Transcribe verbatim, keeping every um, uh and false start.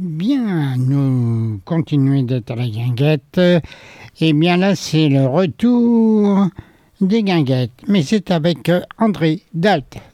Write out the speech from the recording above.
Bien, nous continuons d'être à la guinguette. Et bien là, c'est le retour des guinguettes. Mais c'est avec André Dalt.